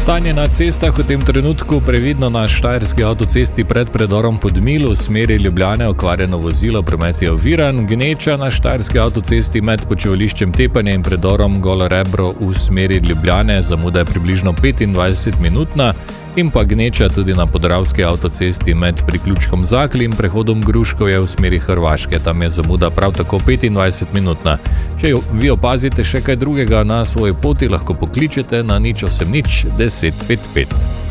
Stanje na cestah v tem trenutku: previdno na štajerski avtocesti pred predorom Podmil v smeri Ljubljane, okvarjeno vozilo, promet je oviran. Gneča na štajerski avtocesti med počivališčem Tepanje in predorom Golo Rebro v smeri Ljubljane, zamuda je približno 25-minutna. In pa gneča tudi na podravski avtocesti med priključkom Zakli in prehodom Gruškovje v smeri Hrvaške, tam je zamuda prav tako 25-minutna. Če vi opazite še kaj drugega na svoji poti, lahko pokličete na 080 10 55.